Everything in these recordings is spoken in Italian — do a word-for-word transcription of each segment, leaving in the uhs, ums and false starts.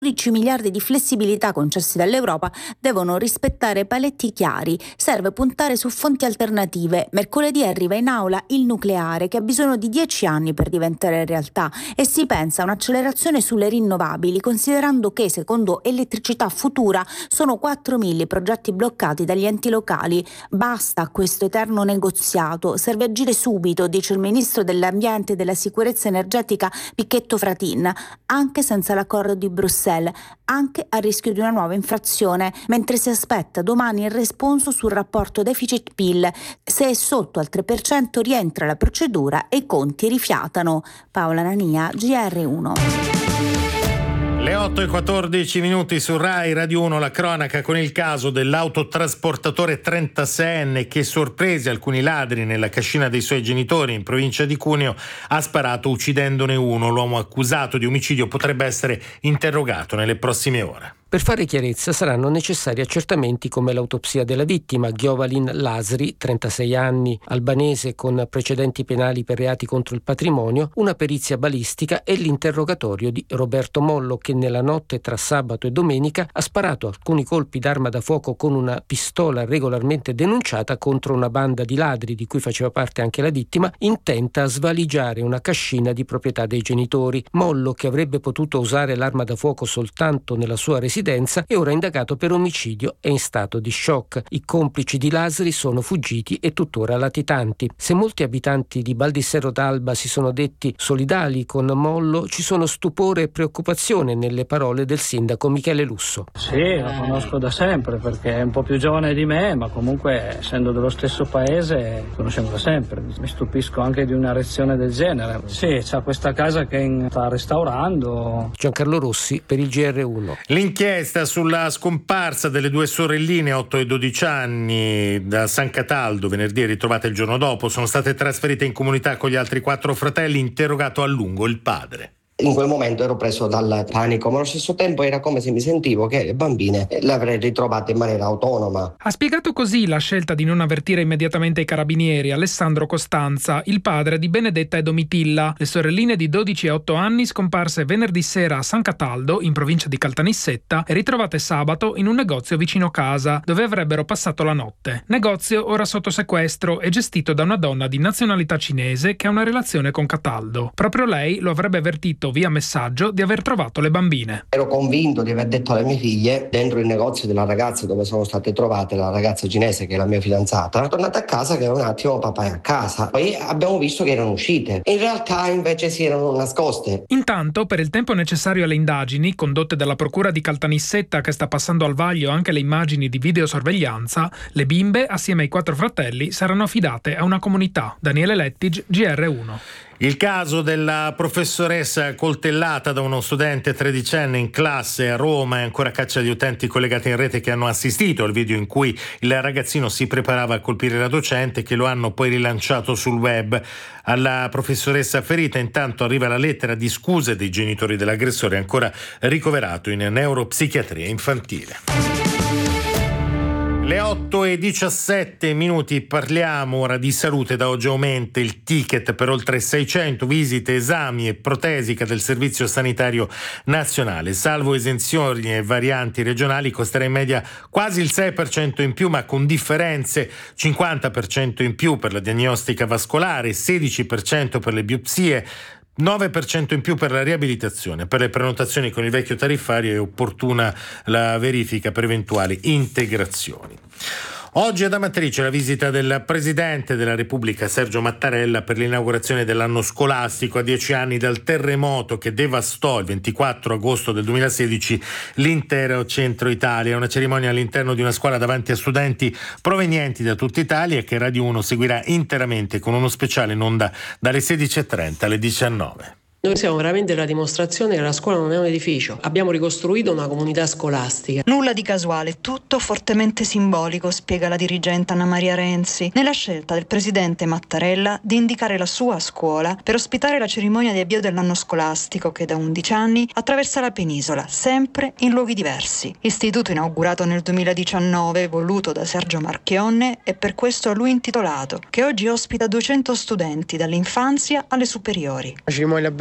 dodici miliardi di flessibilità concessi dall'Europa devono rispettare paletti chiari. Serve puntare su fonti alternative. Mercoledì arriva in aula il nucleare, che ha bisogno di dieci anni per diventare realtà, e si pensa a un'accelerazione sulle rinnovabili, considerando che, secondo Elettricità Futura, sono quattromila i progetti bloccati dagli enti locali. Basta questo eterno negoziato. Serve agire subito, dice il ministro dell'Ambiente e della Sicurezza Energetica Pichetto Fratin, anche senza l'accordo di Bruxelles, anche a rischio di una nuova infrazione, mentre si aspetta domani il responso sul rapporto deficit-P I L. Se è sotto al tre per cento rientra la procedura e i conti rifiatano. Paola Nania, G R uno. Le otto e quattordici minuti su Rai Radio uno, la cronaca con il caso dell'autotrasportatore trentaseienne che, sorprese alcuni ladri nella cascina dei suoi genitori in provincia di Cuneo, ha sparato uccidendone uno. L'uomo accusato di omicidio potrebbe essere interrogato nelle prossime ore. Per fare chiarezza saranno necessari accertamenti come l'autopsia della vittima, Giovalin Lasri, trentasei anni, albanese con precedenti penali per reati contro il patrimonio, una perizia balistica e l'interrogatorio di Roberto Mollo, che nella notte tra sabato e domenica ha sparato alcuni colpi d'arma da fuoco con una pistola regolarmente denunciata contro una banda di ladri di cui faceva parte anche la vittima, intenta a svaligiare una cascina di proprietà dei genitori. Mollo, che avrebbe potuto usare l'arma da fuoco soltanto nella sua residenza, è ora indagato per omicidio e in stato di shock. I complici di Lasri sono fuggiti e tuttora latitanti. Se molti abitanti di Baldissero d'Alba si sono detti solidali con Mollo, ci sono stupore e preoccupazione nelle parole del sindaco Michele Lusso. Sì, lo conosco da sempre perché è un po' più giovane di me, ma comunque essendo dello stesso paese conosciamo da sempre. Mi stupisco anche di una reazione del genere. Sì, c'ha questa casa che sta restaurando. Giancarlo Rossi per il G R uno. L'inchiesta sulla scomparsa delle due sorelline, otto e dodici anni, da San Cataldo, venerdì ritrovate il giorno dopo, sono state trasferite in comunità con gli altri quattro fratelli. Interrogato a lungo il padre. In quel momento ero preso dal panico, ma allo stesso tempo era come se mi sentivo che le bambine le avrei ritrovate in maniera autonoma. Ha spiegato così la scelta di non avvertire immediatamente i carabinieri Alessandro Costanza, il padre di Benedetta e Domitilla, le sorelline di dodici e otto anni scomparse venerdì sera a San Cataldo, in provincia di Caltanissetta, e ritrovate sabato in un negozio vicino casa, dove avrebbero passato la notte. Negozio ora sotto sequestro e gestito da una donna di nazionalità cinese che ha una relazione con Cataldo. Proprio lei lo avrebbe avvertito via messaggio di aver trovato le bambine. Ero convinto di aver detto alle mie figlie, dentro il negozio della ragazza dove sono state trovate, la ragazza cinese che è la mia fidanzata, tornata a casa che un attimo papà è a casa. Poi abbiamo visto che erano uscite. In realtà invece si erano nascoste. Intanto, per il tempo necessario alle indagini condotte dalla procura di Caltanissetta, che sta passando al vaglio anche le immagini di videosorveglianza, le bimbe assieme ai quattro fratelli saranno affidate a una comunità. Daniele Lettig, G R uno. Il caso della professoressa coltellata da uno studente tredicenne in classe a Roma è ancora a caccia di utenti collegati in rete che hanno assistito al video in cui il ragazzino si preparava a colpire la docente, che lo hanno poi rilanciato sul web. Alla professoressa ferita intanto arriva la lettera di scuse dei genitori dell'aggressore, ancora ricoverato in neuropsichiatria infantile. Le otto e diciassette minuti, parliamo ora di salute. Da oggi aumenta il ticket per oltre seicento visite, esami e protesica del Servizio Sanitario Nazionale. Salvo esenzioni e varianti regionali, costerà in media quasi il sei per cento in più, ma con differenze: cinquanta per cento in più per la diagnostica vascolare, sedici per cento per le biopsie, nove per cento in più per la riabilitazione. Per le prenotazioni con il vecchio tariffario è opportuna la verifica per eventuali integrazioni. Oggi ad Amatrice la visita del Presidente della Repubblica Sergio Mattarella per l'inaugurazione dell'anno scolastico a dieci anni dal terremoto che devastò il ventiquattro agosto del duemilasedici l'intero centro Italia. Una cerimonia all'interno di una scuola davanti a studenti provenienti da tutta Italia che Radio uno seguirà interamente con uno speciale in onda dalle sedici e trenta alle diciannove. Noi siamo veramente la dimostrazione che la scuola non è un edificio. Abbiamo ricostruito una comunità scolastica. Nulla di casuale, tutto fortemente simbolico, spiega la dirigente Anna Maria Renzi, nella scelta del presidente Mattarella di indicare la sua scuola per ospitare la cerimonia di avvio dell'anno scolastico che da undici anni attraversa la penisola, sempre in luoghi diversi. Istituto inaugurato nel duemiladiciannove, voluto da Sergio Marchionne e per questo a lui intitolato, che oggi ospita duecento studenti dall'infanzia alle superiori. La cerimonia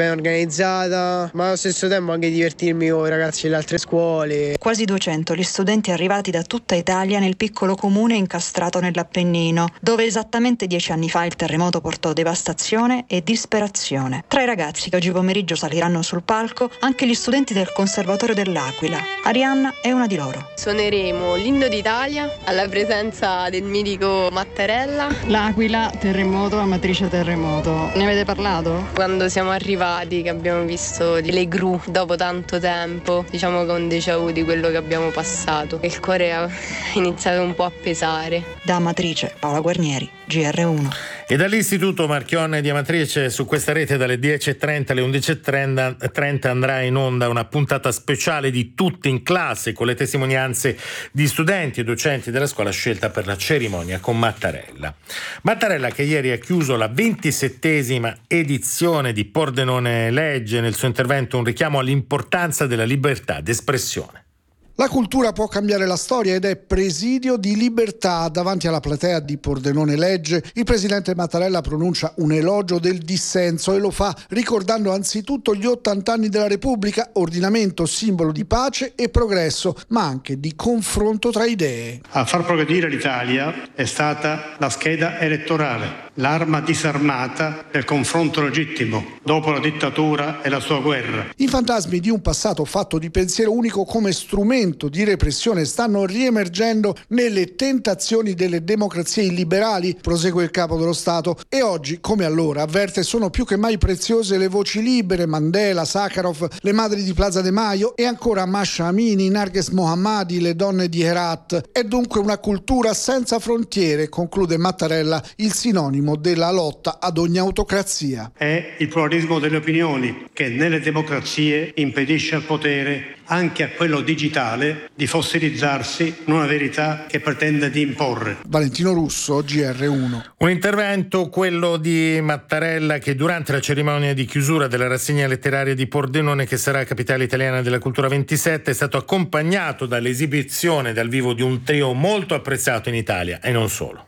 ben organizzata, ma allo stesso tempo anche divertirmi con i ragazzi delle altre scuole. Quasi duecento gli studenti arrivati da tutta Italia nel piccolo comune incastrato nell'Appennino, dove esattamente dieci anni fa il terremoto portò devastazione e disperazione. Tra i ragazzi che oggi pomeriggio saliranno sul palco anche gli studenti del Conservatorio dell'Aquila. Arianna è una di loro. Suoneremo l'Inno d'Italia alla presenza del mitico Mattarella. L'Aquila, terremoto, Amatrice terremoto. Ne avete parlato? Quando siamo arrivati, che abbiamo visto le gru dopo tanto tempo, diciamo con déjà vu di quello che abbiamo passato, il cuore ha iniziato un po' a pesare. Da Amatrice, Paola Guarnieri, G R uno. E dall'Istituto Marchionne di Amatrice su questa rete dalle dieci e trenta alle undici e trenta andrà in onda una puntata speciale di Tutti in classe con le testimonianze di studenti e docenti della scuola scelta per la cerimonia con Mattarella. Mattarella che ieri ha chiuso la ventisettesima edizione di Pordenone legge, nel suo intervento un richiamo all'importanza della libertà d'espressione. La cultura può cambiare la storia ed è presidio di libertà. Davanti alla platea di Pordenone legge, il presidente Mattarella pronuncia un elogio del dissenso e lo fa ricordando anzitutto gli ottanta anni della Repubblica, ordinamento simbolo di pace e progresso, ma anche di confronto tra idee. A far progredire l'Italia è stata la scheda elettorale, l'arma disarmata del confronto legittimo dopo la dittatura e la sua guerra. I fantasmi di un passato fatto di pensiero unico come strumento di repressione stanno riemergendo nelle tentazioni delle democrazie illiberali, prosegue il capo dello Stato, e oggi, come allora, avverte sono più che mai preziose le voci libere, Mandela, Sakharov, le madri di Plaza de Mayo e ancora Masha Amini, Narges Mohammadi, le donne di Herat. È dunque una cultura senza frontiere, conclude Mattarella, il sinonimo della lotta ad ogni autocrazia. È il pluralismo delle opinioni che nelle democrazie impedisce al potere, anche a quello digitale, di fossilizzarsi in una verità che pretende di imporre. Valentino Russo, G R uno. Un intervento, quello di Mattarella, che durante la cerimonia di chiusura della rassegna letteraria di Pordenone, che sarà capitale italiana della cultura ventisette, è stato accompagnato dall'esibizione dal vivo di un trio molto apprezzato in Italia e non solo.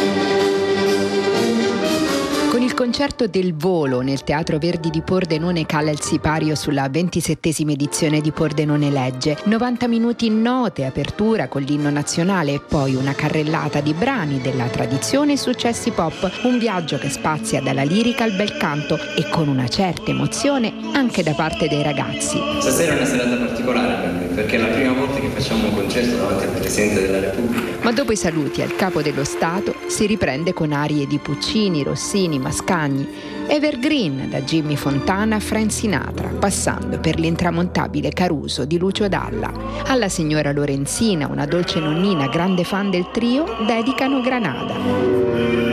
Con il concerto del Volo nel Teatro Verdi di Pordenone cala il sipario sulla ventisettesima edizione di Pordenone legge. novanta minuti in note, apertura con l'inno nazionale e poi una carrellata di brani della tradizione e successi pop. Un viaggio che spazia dalla lirica al bel canto e con una certa emozione anche da parte dei ragazzi. Stasera è una serata particolare per me, perché è la prima volta che facciamo un concerto davanti al Presidente della Repubblica. Ma dopo i saluti al Capo dello Stato si riprende con arie di Puccini, Rossini, Mascagni, evergreen da Jimmy Fontana a Frank Sinatra, passando per l'intramontabile Caruso di Lucio Dalla. Alla signora Lorenzina, una dolce nonnina grande fan del trio, dedicano Granada.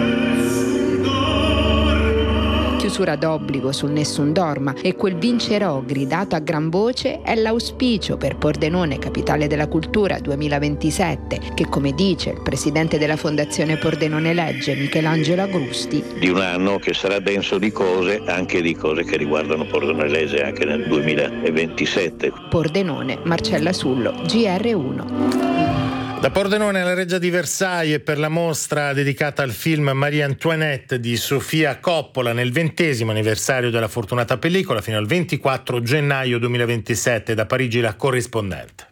Chiusura d'obbligo sul Nessun Dorma e quel vincerò gridato a gran voce è l'auspicio per Pordenone, capitale della cultura duemilaventisette, che, come dice il presidente della Fondazione Pordenone Legge, Michelangelo Agrusti, di un anno che sarà denso di cose, anche di cose che riguardano Pordenone Legge anche nel duemilaventisette. Pordenone, Marcella Sullo, G R uno. Da Pordenone alla Reggia di Versailles per la mostra dedicata al film Marie Antoinette di Sofia Coppola nel ventesimo anniversario della fortunata pellicola fino al ventiquattro gennaio duemilaventisette. Da Parigi la corrispondente.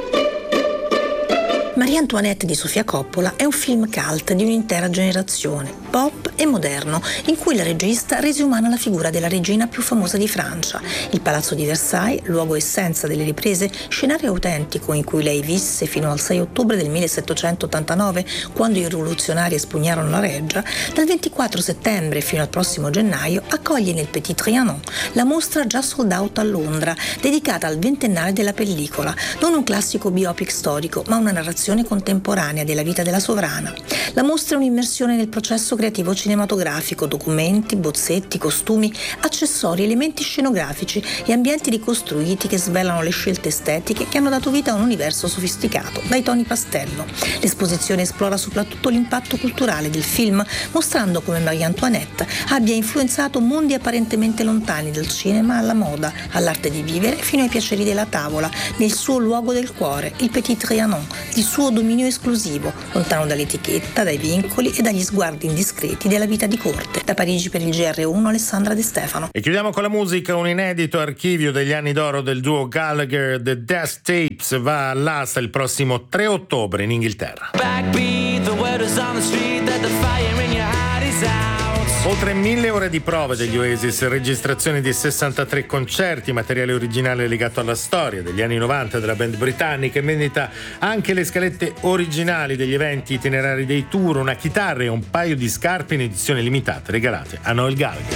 Marie Antoinette di Sofia Coppola è un film cult di un'intera generazione, pop e moderno, in cui la regista rese umana la figura della regina più famosa di Francia. Il Palazzo di Versailles, luogo essenza delle riprese, scenario autentico in cui lei visse fino al sei ottobre del millesettecentottantanove, quando i rivoluzionari espugnarono la reggia, dal ventiquattro settembre fino al prossimo gennaio accoglie nel Petit Trianon la mostra già sold out a Londra, dedicata al ventennale della pellicola, non un classico biopic storico, ma una narrazione contemporanea della vita della sovrana. La mostra è un'immersione nel processo creativo cinematografico, documenti, bozzetti, costumi, accessori, elementi scenografici e ambienti ricostruiti che svelano le scelte estetiche che hanno dato vita a un universo sofisticato, dai toni pastello. L'esposizione esplora soprattutto l'impatto culturale del film, mostrando come Marie Antoinette abbia influenzato mondi apparentemente lontani dal cinema alla moda, all'arte di vivere fino ai piaceri della tavola, nel suo luogo del cuore, il Petit Trianon, di suo dominio esclusivo, lontano dall'etichetta, dai vincoli e dagli sguardi indiscreti discreti della vita di corte. Da Parigi per il G R uno Alessandra De Stefano. E chiudiamo con la musica. Un inedito archivio degli anni d'oro del duo Gallagher, The Death Tapes, va all'asta il prossimo tre ottobre in Inghilterra. Backbeat, the word is on the street that the fire in your heart is out. Oltre mille ore di prove degli Oasis, registrazioni di sessantatré concerti, materiale originale legato alla storia degli anni novanta della band britannica, in vendita anche le scalette originali degli eventi itinerari dei tour, una chitarra e un paio di scarpe in edizione limitata regalate a Noel Gallagher.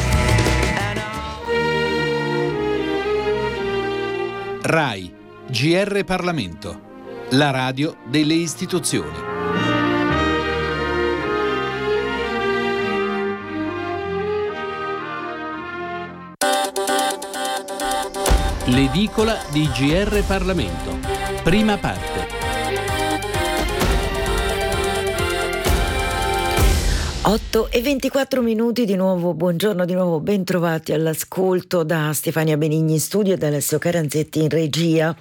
RAI, G R Parlamento, la radio delle istituzioni. L'edicola di G R Parlamento, prima parte. otto e ventiquattro minuti di nuovo, buongiorno di nuovo, ben trovati all'ascolto da Stefania Benigni in studio e da Alessio Caranzetti in regia.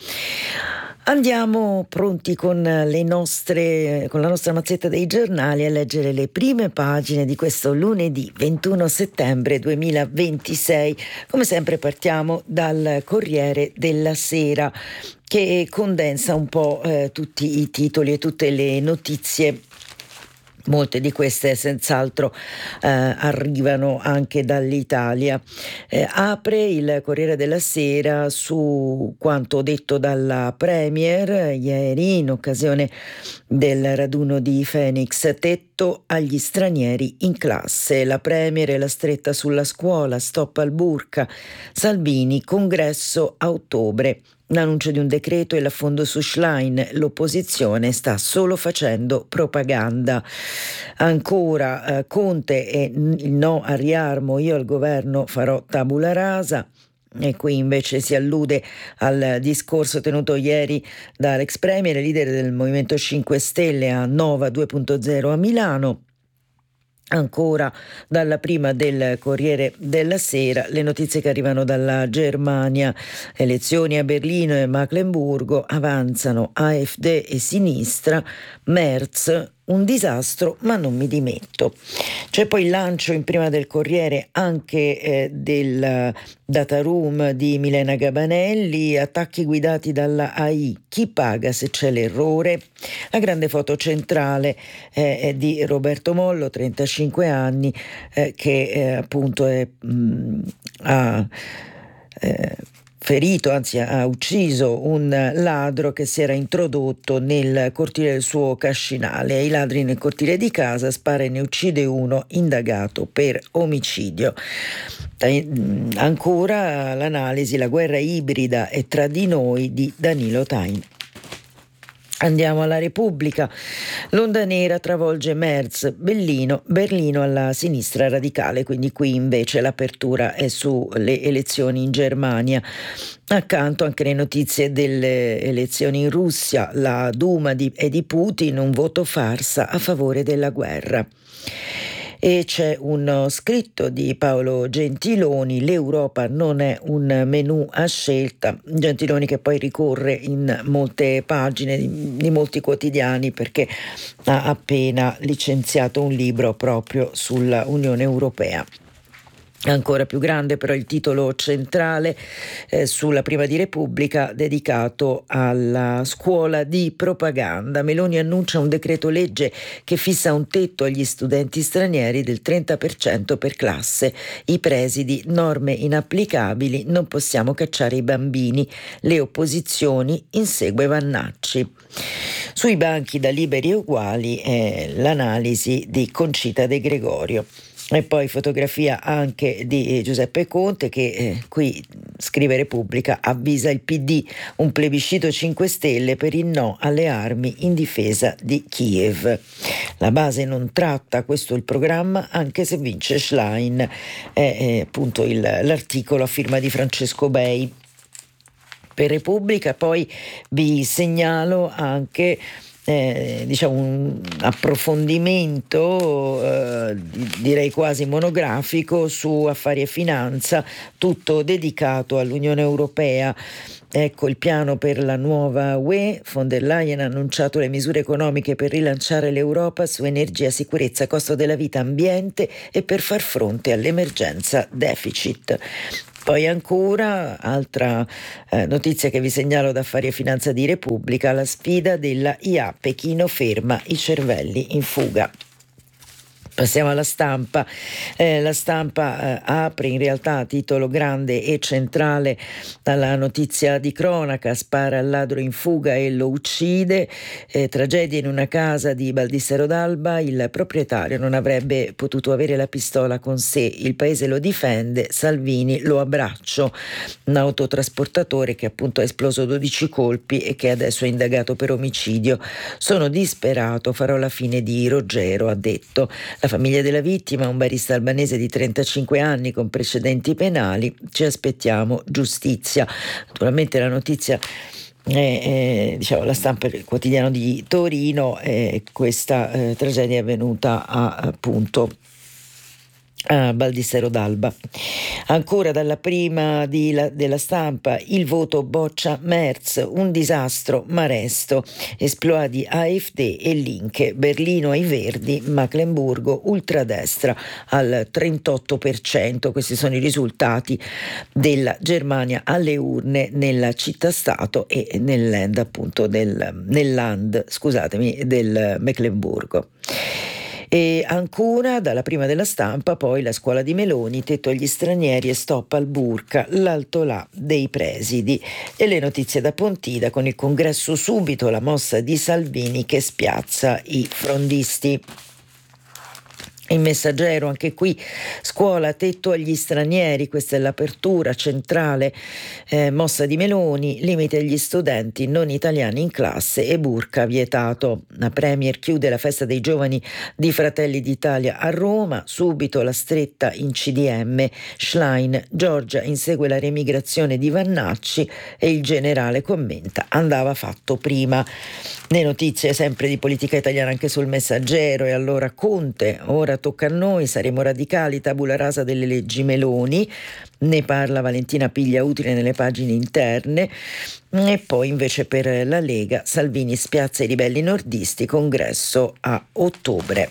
Andiamo pronti con le nostre, con la nostra mazzetta dei giornali a leggere le prime pagine di questo lunedì ventuno settembre duemilaventisei. Come sempre partiamo dal Corriere della Sera, che condensa un po' eh, tutti i titoli e tutte le notizie. Molte di queste senz'altro eh, arrivano anche dall'Italia. Eh, apre il Corriere della Sera su quanto detto dalla Premier ieri in occasione del raduno di Phoenix: tetto agli stranieri in classe. La Premier e la stretta sulla scuola, stop al burka. Salvini, congresso a ottobre. L'annuncio di un decreto e l'affondo su Schlein, l'opposizione sta solo facendo propaganda. Ancora eh, Conte e il no al riarmo, io al governo farò tabula rasa. E qui invece si allude al discorso tenuto ieri dall'ex premier e leader del Movimento cinque Stelle a Nova due punto zero a Milano. Ancora dalla prima del Corriere della Sera le notizie che arrivano dalla Germania: elezioni a Berlino e Mecklenburgo, avanzano AfD e sinistra, Merz, un disastro ma non mi dimetto. C'è poi il lancio in prima del Corriere anche eh, del data room di Milena Gabanelli, attacchi guidati dalla A I, chi paga se c'è l'errore. La grande foto centrale eh, è di Roberto Mollo, trentacinque anni, eh, che eh, appunto è, mh, ha eh, ferito, anzi ha ucciso un ladro che si era introdotto nel cortile del suo cascinale. Ai ladri nel cortile di casa spara e ne uccide uno, indagato per omicidio. Ancora l'analisi, la guerra ibrida è tra di noi di Danilo Tain. Andiamo alla Repubblica. L'onda nera travolge Merz, Bellino, Berlino alla sinistra radicale, quindi qui invece l'apertura è sulle elezioni in Germania. Accanto anche le notizie delle elezioni in Russia, la Duma di, è di Putin, un voto farsa a favore della guerra. E c'è un scritto di Paolo Gentiloni, l'Europa non è un menù a scelta. Gentiloni che poi ricorre in molte pagine di, di molti quotidiani perché ha appena licenziato un libro proprio sulla Unione Europea. Ancora più grande però il titolo centrale eh, sulla prima di Repubblica dedicato alla scuola di propaganda. Meloni annuncia un decreto legge che fissa un tetto agli studenti stranieri del trenta per cento per classe. I presidi, norme inapplicabili, non possiamo cacciare i bambini. Le opposizioni, insegue Vannacci. Sui banchi da Liberi e Uguali è l'analisi di Concita De Gregorio. E poi fotografia anche di Giuseppe Conte che eh, qui, scrive Repubblica, avvisa il P D, un plebiscito cinque Stelle per il no alle armi in difesa di Kiev. La base non tratta, questo è il programma, anche se vince Schlein, è, è appunto il, l'articolo a firma di Francesco Bei. Per Repubblica poi vi segnalo anche Eh, diciamo un approfondimento eh, direi quasi monografico su affari e finanza, tutto dedicato all'Unione Europea. Ecco il piano per la nuova U E. Von der Leyen ha annunciato le misure economiche per rilanciare l'Europa su energia, sicurezza, costo della vita, ambiente e per far fronte all'emergenza deficit. Poi ancora, altra eh, notizia che vi segnalo da Affari e Finanza di Repubblica, la sfida della I A, Pechino ferma i cervelli in fuga. Passiamo alla Stampa. Eh, la Stampa eh, apre in realtà a titolo grande e centrale dalla notizia di cronaca: spara al ladro in fuga e lo uccide. Eh, tragedia in una casa di Baldissero d'Alba, il proprietario non avrebbe potuto avere la pistola con sé, il paese lo difende, Salvini lo abbraccio. Un autotrasportatore che appunto ha esploso dodici colpi e che adesso è indagato per omicidio. Sono disperato, farò la fine di Ruggero, ha detto. La famiglia della vittima, un barista albanese di trentacinque anni con precedenti penali, ci aspettiamo giustizia. Naturalmente la notizia è, è, diciamo, la Stampa, il quotidiano di Torino, eh, questa eh, tragedia è avvenuta a, appunto a Baldissero d'Alba. Ancora dalla prima di la, della Stampa, il voto boccia Merz, un disastro ma resto, esplodi A F D e Linke, Berlino ai Verdi, Mecklenburgo ultradestra al trentotto per cento. Questi sono i risultati della Germania alle urne nella città-stato e nel land, appunto del, nel land, scusatemi, del Mecklenburgo. E ancora dalla prima della Stampa poi la scuola di Meloni, tetto agli stranieri e stop al burka, l'altolà dei presidi. E le notizie da Pontida con il congresso subito, la mossa di Salvini che spiazza i frondisti. Il Messaggero, anche qui scuola, tetto agli stranieri, questa è l'apertura centrale, eh, mossa di Meloni, limite agli studenti non italiani in classe e burka vietato. La Premier chiude la festa dei giovani di Fratelli d'Italia a Roma, subito la stretta in C D M, Schlein, Giorgia insegue la riemigrazione di Vannacci e il generale commenta, andava fatto prima. Le notizie sempre di politica italiana anche sul Messaggero. E allora Conte, ora tocca a noi, saremo radicali, tabula rasa delle leggi Meloni, ne parla Valentina Piglia, utile nelle pagine interne. E poi invece per la Lega, Salvini spiazza i ribelli nordisti, congresso a ottobre.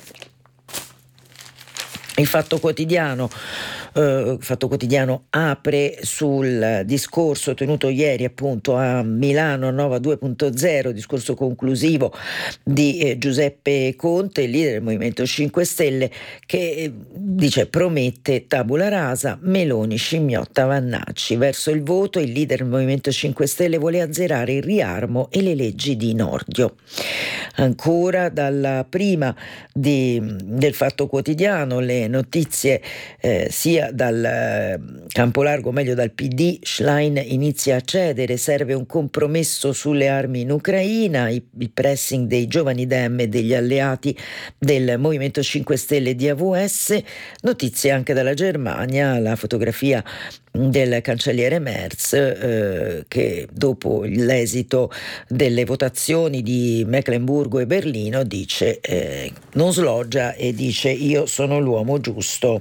Il Fatto Quotidiano Uh, Fatto Quotidiano apre sul discorso tenuto ieri appunto a Milano, Nova due punto zero, discorso conclusivo di eh, Giuseppe Conte, il leader del Movimento cinque Stelle, che eh, dice promette tabula rasa, Meloni scimmiotta Vannacci. Verso il voto il leader del Movimento cinque Stelle vuole azzerare il riarmo e le leggi di Nordio. Ancora dalla prima di, del Fatto Quotidiano le notizie eh, sia dal campo largo, meglio dal P D, Schlein inizia a cedere, serve un compromesso sulle armi in Ucraina, il pressing dei giovani Dem e degli alleati del Movimento cinque Stelle di A V S. Notizie anche dalla Germania, la fotografia del cancelliere Merz eh, che dopo l'esito delle votazioni di Mecklenburgo e Berlino dice eh, non sloggia e dice io sono l'uomo giusto.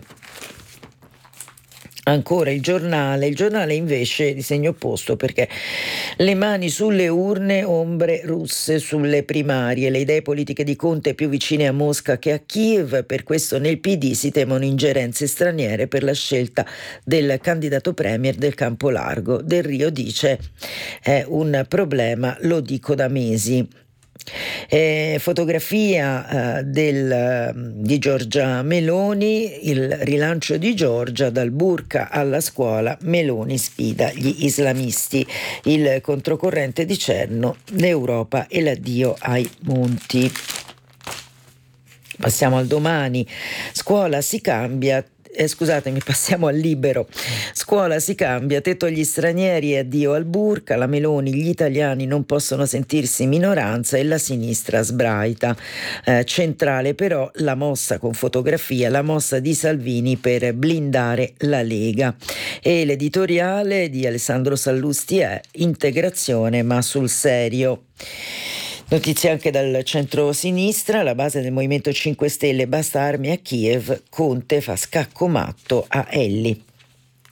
Ancora il giornale, il giornale invece di segno opposto, perché le mani sulle urne, ombre russe sulle primarie, le idee politiche di Conte più vicine a Mosca che a Kiev, per questo nel P D si temono ingerenze straniere per la scelta del candidato premier del campo largo. Del Rio dice è un problema, lo dico da mesi. Eh, fotografia eh, del, di Giorgia Meloni, il rilancio di Giorgia, dal burka alla scuola, Meloni sfida gli islamisti, il controcorrente di Cerno, l'Europa e l'addio ai monti. Passiamo al Domani, scuola si cambia. Eh, scusatemi, passiamo al Libero. Scuola si cambia, tetto agli stranieri e addio al burka, la Meloni, gli italiani non possono sentirsi minoranza e la sinistra sbraita. Eh, centrale però la mossa con fotografia, la mossa di Salvini per blindare la Lega. E l'editoriale di Alessandro Sallusti è integrazione ma sul serio. Notizie anche dal centro-sinistra, la base del Movimento cinque Stelle, basta armi a Kiev, Conte fa scacco matto a Elli.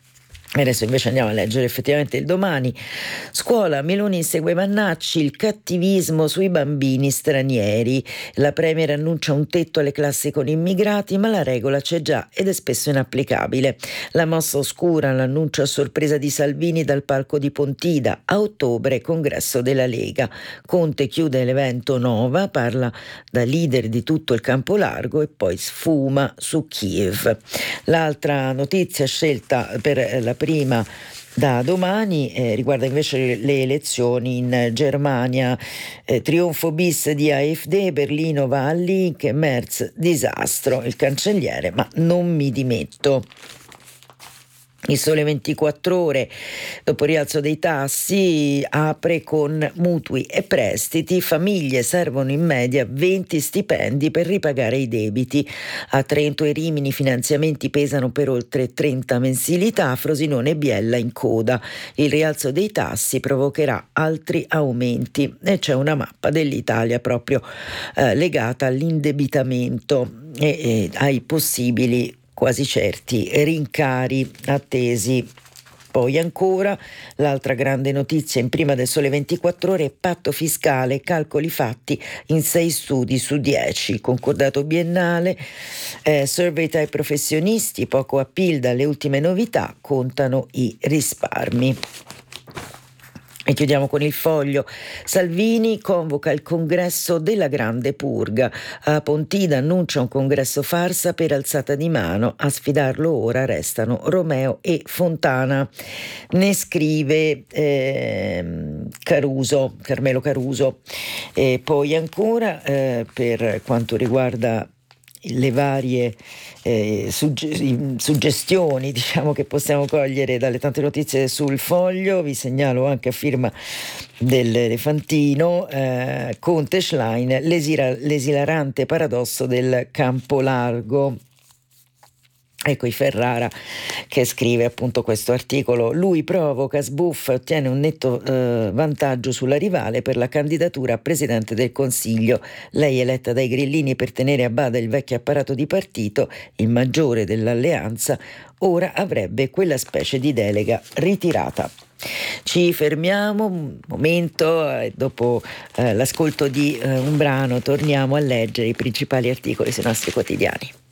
Adesso invece andiamo a leggere effettivamente il Domani. Scuola, Meloni insegue Vannacci, il cattivismo sui bambini stranieri. La Premier annuncia un tetto alle classi con immigrati, ma la regola c'è già ed è spesso inapplicabile. La mossa oscura, l'annuncio a sorpresa di Salvini dal palco di Pontida. A ottobre, congresso della Lega. Conte chiude l'evento Nova, parla da leader di tutto il campo largo e poi sfuma su Kiev. L'altra notizia scelta per la prima da Domani eh, riguarda invece le elezioni in Germania. Eh, trionfo bis di A F D, Berlino va al Link, Merz disastro, il cancelliere ma non mi dimetto. Il Sole ventiquattro Ore, dopo il rialzo dei tassi, apre con mutui e prestiti. Famiglie servono in media venti stipendi per ripagare i debiti. A Trento e Rimini i finanziamenti pesano per oltre trenta mensilità. Frosinone e Biella in coda. Il rialzo dei tassi provocherà altri aumenti e c'è una mappa dell'Italia proprio eh, legata all'indebitamento e, e ai possibili quasi certi rincari attesi. Poi ancora l'altra grande notizia in prima del Sole ventiquattro Ore: patto fiscale, calcoli fatti in sei studi su dieci, concordato biennale, eh, survey tra i professionisti, poco appeal dalle ultime novità, contano i risparmi. E chiudiamo con il Foglio. Salvini convoca il congresso della Grande Purga. A Pontida annuncia un congresso farsa per alzata di mano. A sfidarlo ora restano Romeo e Fontana. Ne scrive eh, Caruso, Carmelo Caruso. E poi ancora eh, per quanto riguarda le varie eh, sugge- suggestioni, diciamo, che possiamo cogliere dalle tante notizie sul Foglio, vi segnalo anche a firma dell'Elefantino eh, Conte Schlein, l'esira- l'esilarante paradosso del campo largo. Ecco i Ferrara che scrive appunto questo articolo. Lui provoca, sbuffa, ottiene un netto eh, vantaggio sulla rivale per la candidatura a Presidente del Consiglio. Lei eletta dai grillini per tenere a bada il vecchio apparato di partito, il maggiore dell'alleanza, ora avrebbe quella specie di delega ritirata. Ci fermiamo un momento e dopo eh, l'ascolto di eh, un brano torniamo a leggere i principali articoli sui nostri quotidiani.